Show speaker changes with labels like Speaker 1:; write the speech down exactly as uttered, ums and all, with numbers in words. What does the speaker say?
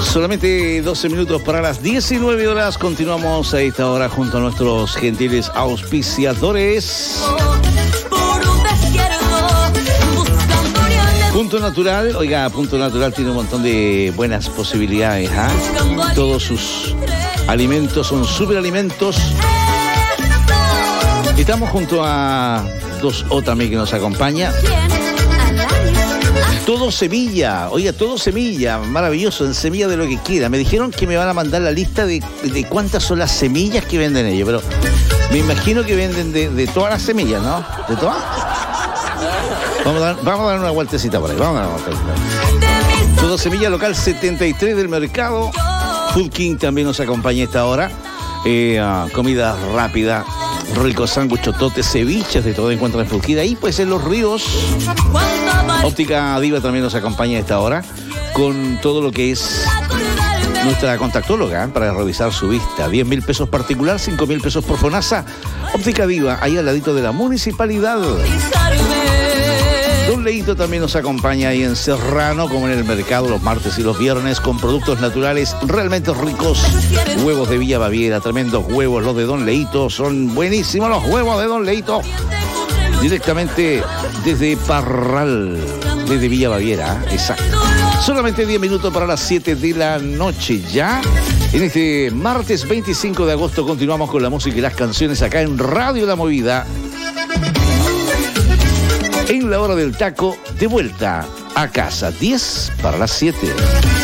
Speaker 1: Solamente doce minutos para las diecinueve horas. Continuamos a esta hora junto a nuestros gentiles auspiciadores. Punto Natural, oiga, Punto Natural tiene un montón de buenas posibilidades, ¿ah? ¿eh? Todos sus alimentos son superalimentos. Estamos junto a dos O también que nos acompaña. Todo semilla, oiga, todo semilla, maravilloso, en semilla de lo que quiera. Me dijeron que me van a mandar la lista de, de cuántas son las semillas que venden ellos, pero me imagino que venden de, de todas las semillas, ¿no? ¿De todas? Vamos a, dar, vamos a dar una vueltecita por ahí, vamos a dar una vueltecita. Todo semilla local setenta y tres del mercado. Food King también nos acompaña a esta hora. Eh, uh, comida rápida, ricos sándwiches, chototes, ceviches, de todo encuentran en Food King. Ahí pues en Los Ríos. Óptica Diva también nos acompaña a esta hora con todo lo que es nuestra contactóloga, ¿eh? Para revisar su vista. diez mil pesos particular, cinco mil pesos por FONASA. Óptica Diva, ahí al ladito de la municipalidad. Don Leito también nos acompaña ahí en Serrano, como en el mercado los martes y los viernes, con productos naturales realmente ricos. Huevos de Villa Baviera, tremendos huevos los de Don Leito, son buenísimos los huevos de Don Leito. Directamente desde Parral, desde Villa Baviera, exacto. Solamente diez minutos para las siete de la noche ya. En este martes veinticinco de agosto continuamos con la música y las canciones acá en Radio La Movida. En la hora del taco, de vuelta a casa, diez para las siete.